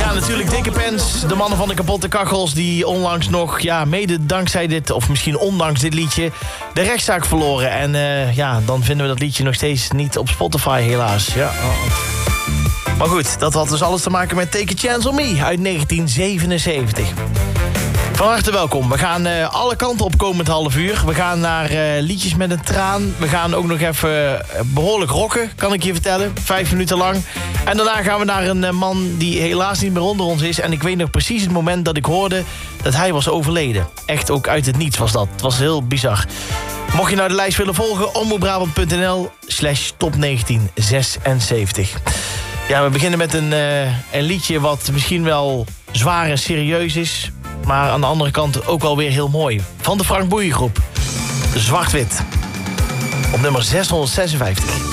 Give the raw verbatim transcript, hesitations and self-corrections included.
Ja, natuurlijk Dikke Pens, de mannen van de kapotte kachels... die onlangs nog, ja, mede dankzij dit... of misschien ondanks dit liedje, de rechtszaak verloren. En uh, ja, dan vinden we dat liedje nog steeds niet op Spotify, helaas. Ja. Oh. Maar goed, dat had dus alles te maken met Take a Chance on Me uit negentien zevenenzeventig. Van harte welkom. We gaan uh, alle kanten op komend half uur. We gaan naar uh, liedjes met een traan. We gaan ook nog even uh, behoorlijk rocken, kan ik je vertellen. Vijf minuten lang. En daarna gaan we naar een uh, man die helaas niet meer onder ons is. En ik weet nog precies het moment dat ik hoorde dat hij was overleden. Echt ook uit het niets was dat. Het was heel bizar. Mocht je nou de lijst willen volgen, omroepbrabant.nl slash top negentien zesenzeventig. Ja, we beginnen met een, uh, een liedje wat misschien wel zwaar en serieus is... maar aan de andere kant ook wel weer heel mooi. Van de Frank Boeien Groep. Zwart-wit. Op nummer zeshonderdzesenvijftig.